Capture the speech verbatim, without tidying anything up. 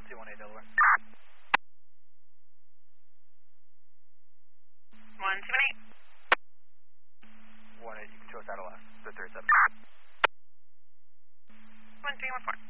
two one eight Delaware. one two one eight. one eight, you can show us out of last. The thirty-seven. one three one four.